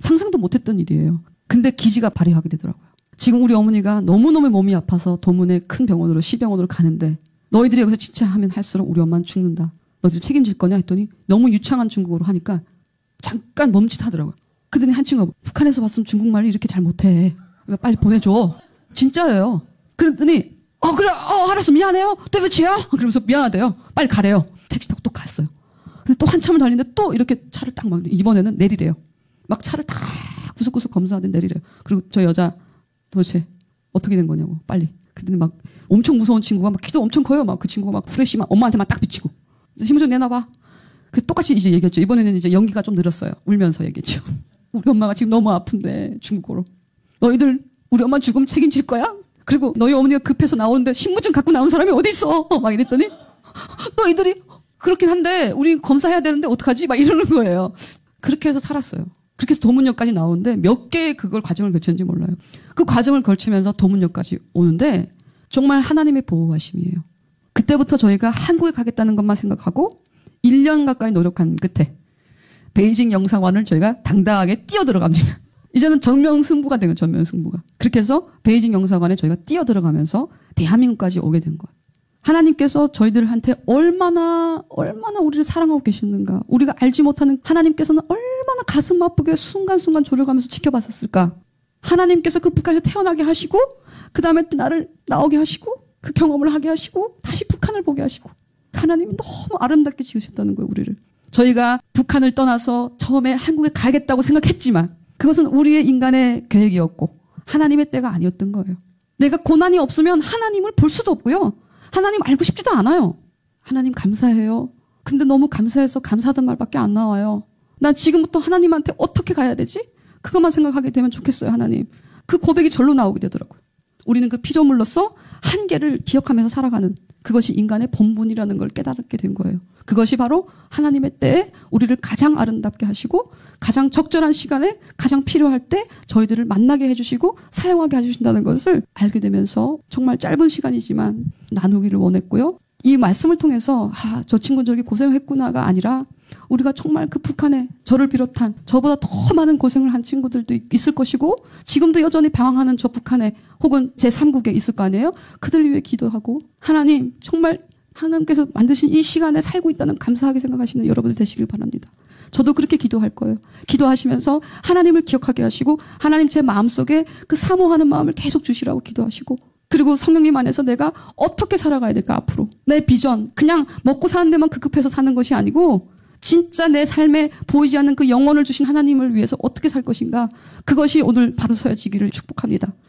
상상도 못했던 일이에요. 근데 기지가 발휘하게 되더라고요. 지금 우리 어머니가 너무너무 몸이 아파서 도문에 큰 병원으로 시병원으로 가는데 너희들이 여기서 진짜 하면 할수록 우리 엄마는 죽는다. 너희들 책임질 거냐 했더니 너무 유창한 중국어로 하니까 잠깐 멈칫하더라고요. 그러더니 한 친구가 북한에서 봤으면 중국말을 이렇게 잘 못해. 그러니까 빨리 보내줘. 진짜예요. 그랬더니 그래 알았어 미안해요. 떼부치요. 그러면서 미안하대요. 빨리 가래요. 택시 타고 또 갔어요. 근데 또 한참을 달리는데 또 이렇게 차를 딱 막 이번에는 내리래요. 막 차를 다 구석구석 검사하더니 내리래요. 그리고 저 여자 도대체 어떻게 된 거냐고 빨리. 그랬더니 막 엄청 무서운 친구가 막 키도 엄청 커요. 막 그 친구가 막 후레쉬만 엄마한테만 딱 비치고 힘 좀 내놔봐. 그 똑같이 이제 얘기했죠. 이번에는 이제 연기가 좀 늘었어요. 울면서 얘기했죠. 우리 엄마가 지금 너무 아픈데 중국어로. 너희들 우리 엄마 죽으면 책임질 거야? 그리고 너희 어머니가 급해서 나오는데 신분증 갖고 나온 사람이 어디 있어? 막 이랬더니 너희들이 그렇긴 한데 우리 검사해야 되는데 어떡하지? 막 이러는 거예요. 그렇게 해서 살았어요. 그렇게 해서 도문역까지 나오는데 몇 개의 그걸 과정을 거쳤는지 몰라요. 그 과정을 걸치면서 도문역까지 오는데 정말 하나님의 보호하심이에요. 그때부터 저희가 한국에 가겠다는 것만 생각하고 1년 가까이 노력한 끝에 베이징 영사관을 저희가 당당하게 뛰어들어갑니다. 이제는 전면승부가 된 거예요. 전면승부가. 그렇게 해서 베이징 영사관에 저희가 뛰어들어가면서 대한민국까지 오게 된 거예요. 하나님께서 저희들한테 얼마나 우리를 사랑하고 계셨는가. 우리가 알지 못하는 하나님께서는 얼마나 가슴 아프게 순간순간 조려가면서 지켜봤었을까. 하나님께서 그 북한에서 태어나게 하시고 그 다음에 또 나를 나오게 하시고 그 경험을 하게 하시고 다시 북한을 보게 하시고 하나님이 너무 아름답게 지으셨다는 거예요. 우리를. 저희가 북한을 떠나서 처음에 한국에 가야겠다고 생각했지만 그것은 우리의 인간의 계획이었고 하나님의 때가 아니었던 거예요. 내가 고난이 없으면 하나님을 볼 수도 없고요. 하나님 알고 싶지도 않아요. 하나님 감사해요. 근데 너무 감사해서 감사하던 말밖에 안 나와요. 난 지금부터 하나님한테 어떻게 가야 되지? 그것만 생각하게 되면 좋겠어요. 하나님. 그 고백이 절로 나오게 되더라고요. 우리는 그 피조물로서 한계를 기억하면서 살아가는 그것이 인간의 본분이라는 걸 깨닫게 된 거예요. 그것이 바로 하나님의 때에 우리를 가장 아름답게 하시고 가장 적절한 시간에 가장 필요할 때 저희들을 만나게 해주시고 사용하게 해주신다는 것을 알게 되면서 정말 짧은 시간이지만 나누기를 원했고요. 이 말씀을 통해서 저 친구는 저렇게 고생했구나가 아니라 우리가 정말 그 북한에 저를 비롯한 저보다 더 많은 고생을 한 친구들도 있을 것이고 지금도 여전히 방황하는 저 북한에 혹은 제3국에 있을 거 아니에요. 그들을 위해 기도하고 하나님 정말 하나님께서 만드신 이 시간에 살고 있다는 감사하게 생각하시는 여러분들 되시길 바랍니다. 저도 그렇게 기도할 거예요. 기도하시면서 하나님을 기억하게 하시고 하나님 제 마음속에 그 사모하는 마음을 계속 주시라고 기도하시고 그리고 성령님 안에서 내가 어떻게 살아가야 될까 앞으로. 내 비전 그냥 먹고 사는 데만 급급해서 사는 것이 아니고 진짜 내 삶에 보이지 않는 그 영혼을 주신 하나님을 위해서 어떻게 살 것인가. 그것이 오늘 바로 서야지기를 축복합니다.